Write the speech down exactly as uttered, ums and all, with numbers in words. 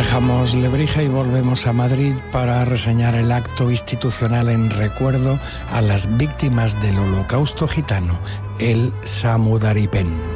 Dejamos Lebrija y volvemos a Madrid para reseñar el acto institucional en recuerdo a las víctimas del Holocausto gitano, el Samudaripen.